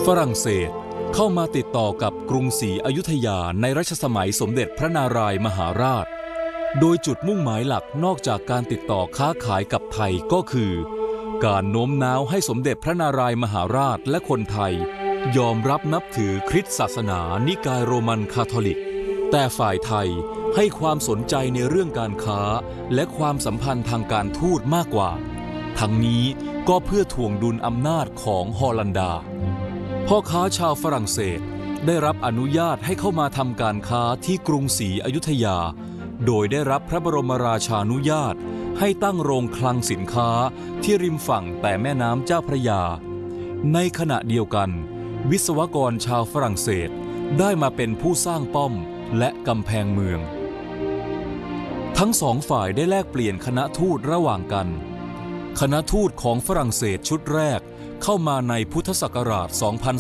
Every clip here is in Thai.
ฝรั่งเศสเข้ามาติดต่อกับกรุงศรีอยุธยาในรัชสมัยสมเด็จพระนารายมหาราชโดยจุดมุ่งหมายหลักนอกจากการติดต่อค้าขายกับไทยก็คือการโน้มน้าวให้สมเด็จพระนารายมหาราชและคนไทยยอมรับนับถือคริสต์ศาสนานิกายโรมันคาทอลิกแต่ฝ่ายไทยให้ความสนใจในเรื่องการค้าและความสัมพันธ์ทางการทูตมากกว่าทั้งนี้ก็เพื่อถ่วงดุลอำนาจของฮอลันดาพ่อค้าชาวฝรั่งเศสได้รับอนุญาตให้เข้ามาทำการค้าที่กรุงศรีอยุธยาโดยได้รับพระบรมราชานุญาตให้ตั้งโรงคลังสินค้าที่ริมฝั่งแต่แม่น้ำเจ้าพระยาในขณะเดียวกันวิศวกรชาวฝรั่งเศสได้มาเป็นผู้สร้างป้อมและกำแพงเมืองทั้งสองฝ่ายได้แลกเปลี่ยนคณะทูตระหว่างกันคณะทูตของฝรั่งเศสชุดแรกเข้ามาในพุทธศักราช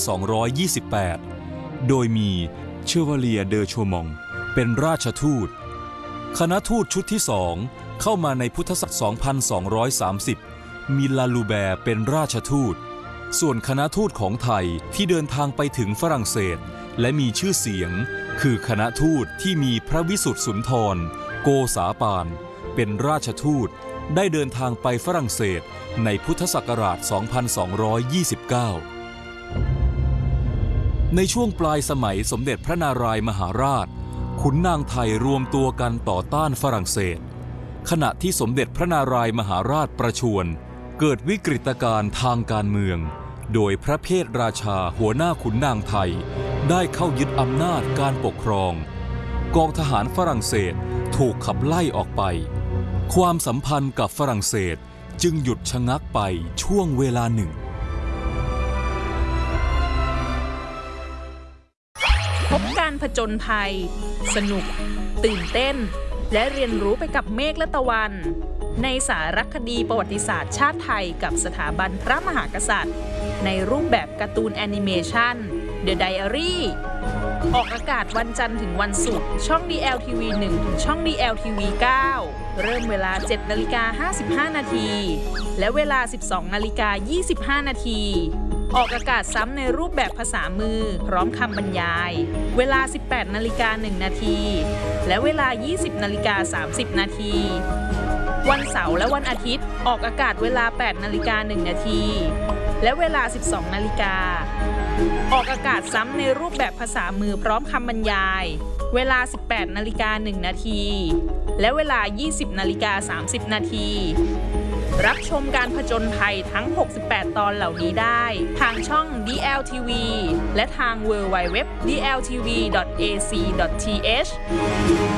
2228 โดยมีเชวาเลียเดอโชมองเป็นราชทูตคณะทูตชุดที่สองเข้ามาในพุทธศักราช 2230 มีลาลูแบร์เป็นราชทูตส่วนคณะทูตของไทยที่เดินทางไปถึงฝรั่งเศสและมีชื่อเสียงคือคณะทูตที่มีพระวิสุทธิสุนทรโกษาปานเป็นราชทูตได้เดินทางไปฝรั่งเศสในพุทธศักราช 2229 ในช่วงปลายสมัยสมเด็จพระนารายมหาราชขุนนางไทยรวมตัวกันต่อต้านฝรั่งเศสขณะที่สมเด็จพระนารายมหาราชประชวรเกิดวิกฤตการณ์ทางการเมืองโดยพระเพทราชาหัวหน้าขุนนางไทยได้เข้ายึดอำนาจการปกครองกองทหารฝรั่งเศสถูกขับไล่ออกไปความสัมพันธ์กับฝรั่งเศสจึงหยุดชะงักไปช่วงเวลาหนึ่งพบการผจญภัยสนุกตื่นเต้นและเรียนรู้ไปกับเมฆและตะวันในสารคดีประวัติศาสตร์ชาติไทยกับสถาบันพระมหากษัตริย์ในรูปแบบการ์ตูนแอนิเมชัน The Diary ออกอากาศวันจันทร์ถึงวันศุกร์ช่อง DLTV 1 ถึงช่อง DLTV 9 เริ่มเวลา 7:55 นาทีและเวลา 12:25 นาทีออกอากาศซ้ำในรูปแบบภาษามือพร้อมคำบรรยายเวลา 18:01 นาทีและเวลา 20:30 นาทีวันเสาร์และวันอาทิตย์ออกอากาศเวลา 8:01 นาทีและเวลา 12 นาฬิกาออกอากาศซ้ำในรูปแบบภาษามือพร้อมคำบรรยายเวลา 18:01 นาทีและเวลา 20:30 นาทีรับชมการผจญภัยทั้ง 68 ตอนเหล่านี้ได้ทางช่อง DLTV และทาง www.dltv.ac.th